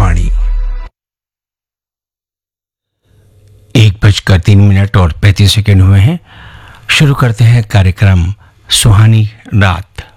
आकाशवाणी 1:03 और 35 सेकंड हुए हैं। शुरू करते हैं कार्यक्रम सुहानी रात।